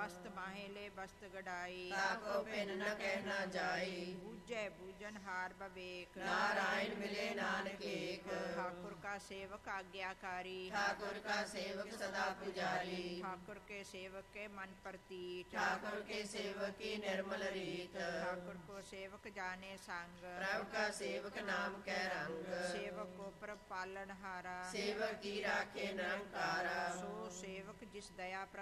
मस्त माहेले बस्त गढ़ाई ताको पिन न कहना जाई बूझे बूझन हार बवेक नारायण मिले नानक एक ठाकुर का सेवक आज्ञाकारी ठाकुर का सेवक सदा पुजारी ठाकुर के सेवक के मन प्रतीत ठाकुर के सेवक की निर्मल रीत ठाकुर को सेवक जाने संग प्रभु का सेवक नाम कै रंग सेवक को प्रभ पालन हारा सेवक की राखे निरंकारा सो सेवक जिस दया